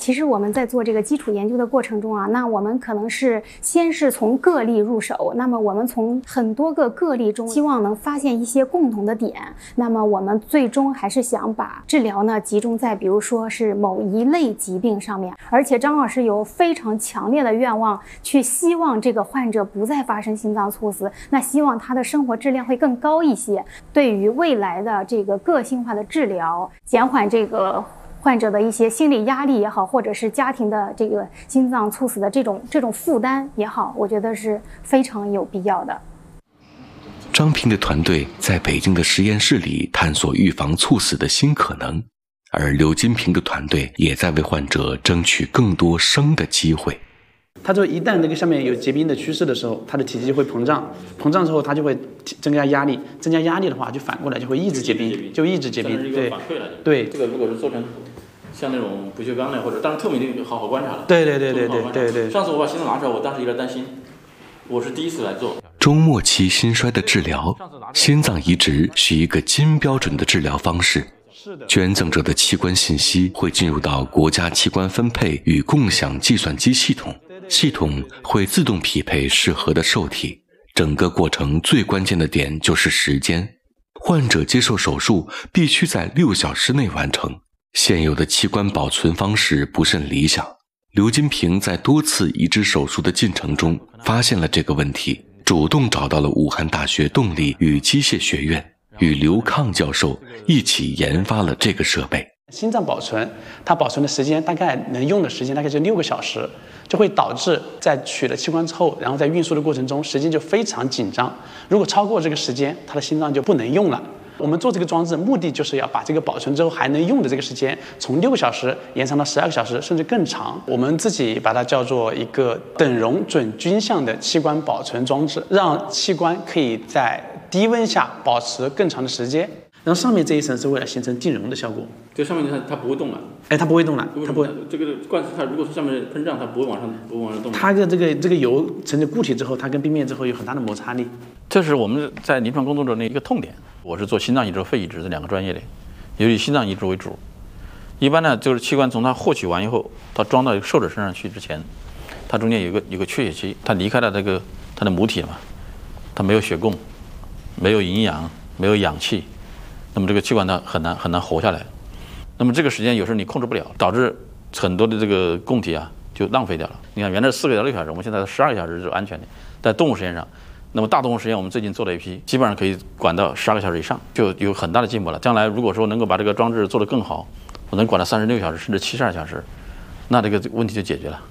其实我们在做这个基础研究的过程中啊，那我们可能是先是从个例入手，那么我们从很多个个例中希望能发现一些共同的点，那么我们最终还是想把治疗呢集中在比如说是某一类疾病上面，而且张老师有非常强烈的愿望，去希望这个患者不再发生心脏猝死，那希望他的生活质量会更高一些，对于未来的这个个性化的治疗，减缓这个患者的一些心理压力也好，或者是家庭的这个心脏猝死的这种负担也好，我觉得是非常有必要的。 张平的团队在北京的实验室里探索预防猝死的新可能，而刘金平的团队也在为患者争取更多生的机会。 他说一旦这个下面有结冰的趋势的时候，它的体积会膨胀，膨胀之后它就会增加压力，增加压力的话就反过来就会抑制结冰，就抑制结冰。对，对， 这个如果是做成像那种不锈钢的，或者当然透明的就好关查了。 对。 上次我把心脏拿出来，我当时有点担心，我是第一次来做。 中末期心衰的治疗，心脏移植是一个金标准的治疗方式。捐赠者的器官信息会进入到国家器官分配与共享计算机系统，系统会自动匹配适合的受体。整个过程最关键的点就是时间，患者接受手术必须在6小时内完成。现有的器官保存方式不甚理想，刘金平在多次移植手术的进程中发现了这个问题，主动找到了武汉大学动力与机械学院，与刘抗教授一起研发了这个设备。 心脏保存，它保存的时间大概能用的时间大概就6个小时，就会导致在取了器官之后，然后在运输的过程中时间就非常紧张。如果超过这个时间，他的心脏就不能用了。我们做这个装置目的就是要把这个保存之后还能用的这个时间从6个小时延长到12个小时，甚至更长。我们自己把它叫做一个等容准均相的器官保存装置，让器官可以在低温下保持更长的时间。然后上面这一层是为了形成定容的效果， 这上面它不会动了。 它不会动了，它不会。 这个罐子它如果是上面喷胀，它不会往上动。 它跟这个油成成固体之后，它跟冰面之后有很大的摩擦力。 这是我们在临床工作中的一个痛点。我是做心脏移植和肺移植这2个专业的，也以心脏移植为主。一般呢，就是器官从它获取完以后，到装到受者身上去之前，它中间有个缺血期，它离开了它的母体嘛，它没有血供，没有营养，没有氧气。那么这个器官它很难活下来，那么这个时间有时候你控制不了，导致很多的这个供体啊就浪费掉了。你看原来4个到6小时，我们现在12个小时是安全的，在动物实验上，那么大动物实验我们最近做了一批，基本上可以管到12个小时以上，就有很大的进步了。将来如果说能够把这个装置做得更好，我能管到36小时甚至72小时，那这个问题就解决了。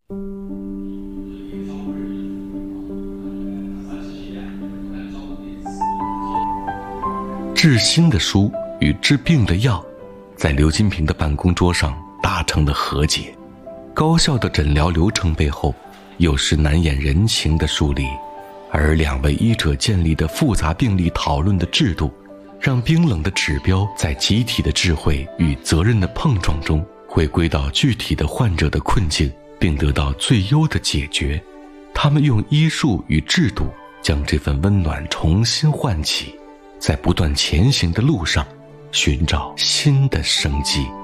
治心的书与治病的药，在刘金平的办公桌上达成了和解。高效的诊疗流程背后，又是难掩人情的梳理。而2位医者建立的复杂病例讨论的制度，让冰冷的指标在集体的智慧与责任的碰撞中，回归到具体的患者的困境，并得到最优的解决。他们用医术与制度，将这份温暖重新唤起，在不断前行的路上，寻找新的生机。